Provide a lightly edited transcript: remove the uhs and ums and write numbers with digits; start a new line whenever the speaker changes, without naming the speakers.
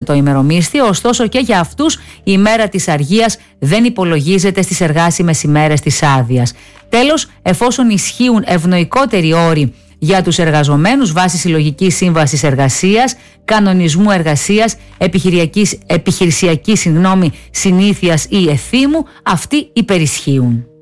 το ημερομίσθιο, ωστόσο και για αυτούς η ημέρα της αργίας δεν υπολογίζεται στις εργάσιμες ημέρες της άδειας. Τέλος, εφόσον ισχύουν ευνοϊκότεροι όροι για τους εργαζομένους βάσει συλλογικής σύμβασης εργασίας, κανονισμού εργασίας, επιχειρησιακής συνήθειας ή εθήμου, αυτοί υπερισχύουν.